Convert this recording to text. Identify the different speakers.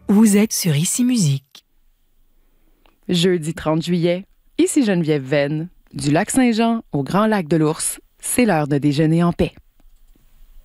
Speaker 1: Vous êtes sur Ici Musique.
Speaker 2: Jeudi 30 juillet, ici Geneviève Venn. Du lac Saint-Jean au Grand Lac de l'Ours, c'est l'heure de déjeuner en paix.